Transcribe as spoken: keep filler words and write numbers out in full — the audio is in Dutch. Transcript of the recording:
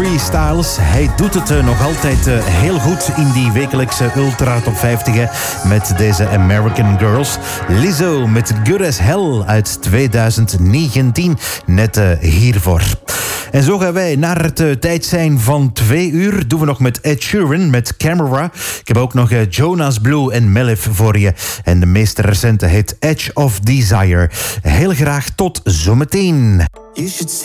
Harry Styles. Hij doet het uh, nog altijd uh, heel goed in die wekelijkse Ultra Top vijftig hè, met deze American Girls. Lizzo met Good As Hell uit twintig negentien. Net uh, hiervoor. En zo gaan wij naar het uh, tijd zijn van twee uur. Doen we nog met Ed Sheeran met Camera. Ik heb ook nog uh, Jonas Blue en Melif voor je. En de meest recente hit Edge of Desire. Heel graag tot zometeen.